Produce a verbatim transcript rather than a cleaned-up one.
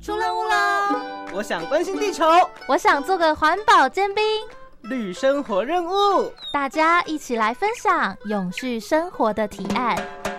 出任务喽！ 我想关心地球， 我想做个环保尖兵。 绿生活任务， 大家一起来分享永续生活的提案。